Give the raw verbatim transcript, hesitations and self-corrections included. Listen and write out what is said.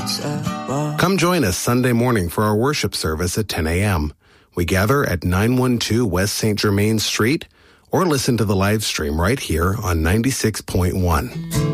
Come join us Sunday morning for our worship service at ten a.m. We gather at nine twelve West Saint Germain Street, or listen to the live stream right here on ninety-six point one.